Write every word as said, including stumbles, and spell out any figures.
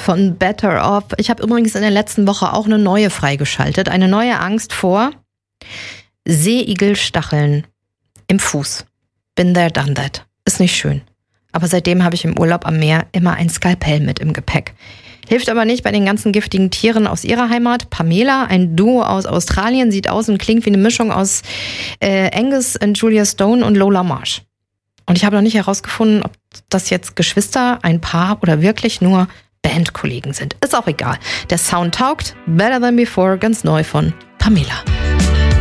von Better Off. Ich habe übrigens in der letzten Woche auch eine neue freigeschaltet. Eine neue Angst vor Seeigelstacheln im Fuß. Been there, done that. Ist nicht schön. Aber seitdem habe ich im Urlaub am Meer immer ein Skalpell mit im Gepäck. Hilft aber nicht bei den ganzen giftigen Tieren aus ihrer Heimat. Pamela, ein Duo aus Australien, sieht aus und klingt wie eine Mischung aus äh, Angus und Julia Stone und Lola Marsh. Und ich habe noch nicht herausgefunden, ob das jetzt Geschwister, ein Paar oder wirklich nur Bandkollegen sind. Ist auch egal. Der Sound taugt. Better Than Before, ganz neu von Pamela.